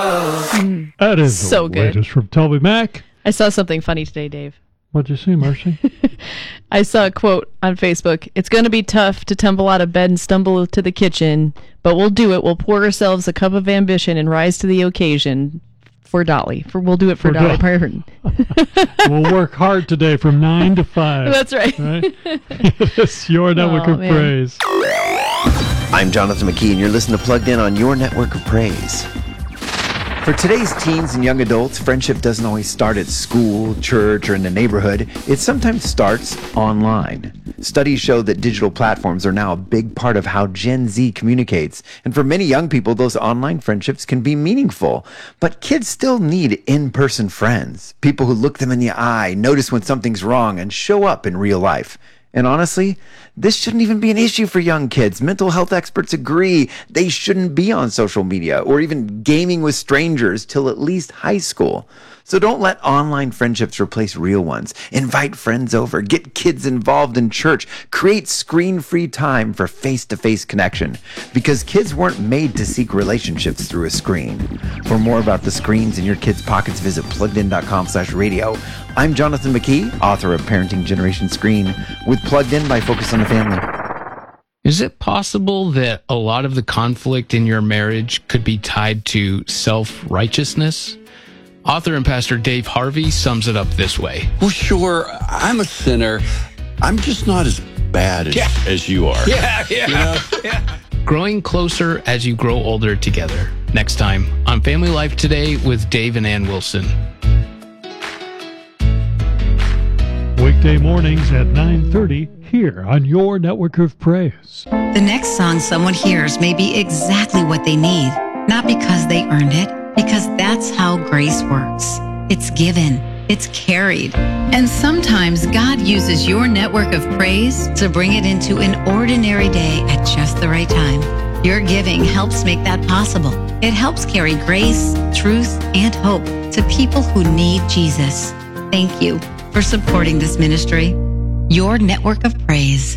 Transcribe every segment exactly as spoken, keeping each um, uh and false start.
Mm. That is so the good. latest from Toby Mac. I saw something funny today, Dave. What'd you see, Marcy? I saw a quote on Facebook. It's going to be tough to tumble out of bed and stumble to the kitchen, but we'll do it. We'll pour ourselves a cup of ambition and rise to the occasion for Dolly. For We'll do it for, for Dolly Parton. We'll work hard today from nine to five. That's right. right? It's your network oh, of man. praise. I'm Jonathan McKee, and you're listening to Plugged In on your network of praise. For today's teens and young adults, friendship doesn't always start at school, church, or in the neighborhood. It sometimes starts online. Studies show that digital platforms are now a big part of how Gen Z communicates. And for many young people, those online friendships can be meaningful. But kids still need in-person friends, people who look them in the eye, notice when something's wrong, and show up in real life. And honestly, this shouldn't even be an issue for young kids. Mental health experts agree they shouldn't be on social media or even gaming with strangers till at least high school. So don't let online friendships replace real ones. Invite friends over, get kids involved in church, create screen-free time for face-to-face connection, because kids weren't made to seek relationships through a screen. For more about the screens in your kids' pockets, visit pluggedin.com slash radio. I'm Jonathan McKee, author of Parenting Generation Screen, with Plugged In by Focus on the Family. Is it possible that a lot of the conflict in your marriage could be tied to self-righteousness? Author and pastor Dave Harvey sums it up this way. Well, sure, I'm a sinner. I'm just not as bad as, Yeah. as you are. Yeah, yeah, You know? yeah. Growing closer as you grow older together. Next time on Family Life Today with Dave and Ann Wilson. Weekday mornings at nine thirty here on your network of praise. The next song someone hears may be exactly what they need, not because they earned it, because that's how grace works. It's given, it's carried. And sometimes God uses your network of praise to bring it into an ordinary day at just the right time. Your giving helps make that possible. It helps carry grace, truth, and hope to people who need Jesus. Thank you for supporting this ministry. Your network of praise.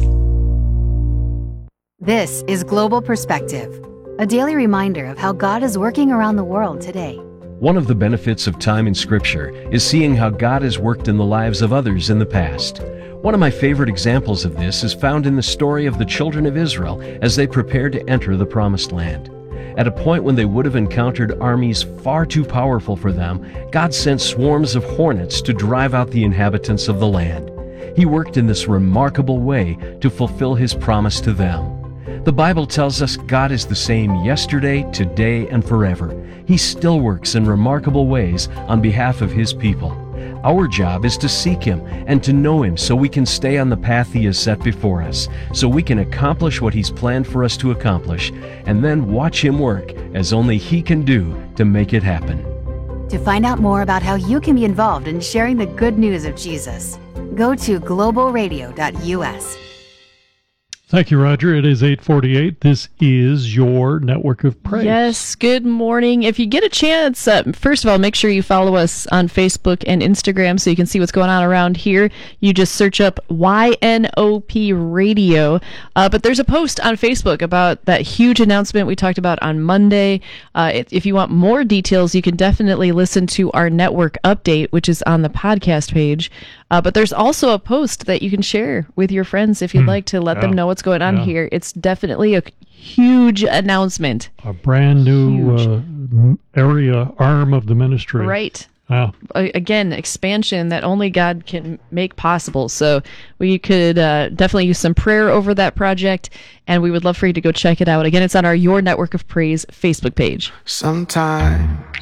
This is Global Perspective, a daily reminder of how God is working around the world today. One of the benefits of time in Scripture is seeing how God has worked in the lives of others in the past. One of my favorite examples of this is found in the story of the children of Israel as they prepared to enter the Promised Land. At a point when they would have encountered armies far too powerful for them, God sent swarms of hornets to drive out the inhabitants of the land. He worked in this remarkable way to fulfill His promise to them. The Bible tells us God is the same yesterday, today, and forever. He still works in remarkable ways on behalf of His people. Our job is to seek Him and to know Him so we can stay on the path He has set before us, so we can accomplish what He's planned for us to accomplish, and then watch Him work as only He can do to make it happen. To find out more about how you can be involved in sharing the good news of Jesus, go to global radio dot u s. Thank you, Roger. It is eight forty-eight. This is your network of praise. Yes, good morning. If you get a chance, uh, first of all, make sure you follow us on Facebook and Instagram so you can see what's going on around here. You just search up Y N O P Radio. Uh, but there's a post on Facebook about that huge announcement we talked about on Monday. Uh, if, if you want more details, you can definitely listen to our network update, which is on the podcast page. Uh, but there's also a post that you can share with your friends if you'd Hmm. like to let Yeah. them know what's going on Yeah. here. It's definitely a huge announcement. A brand new Huge. uh, area arm of the ministry. Right. Wow. A- Again, expansion that only God can make possible. So we could uh, definitely use some prayer over that project, and we would love for you to go check it out. Again, it's on our Your Network of Praise Facebook page. Sometimes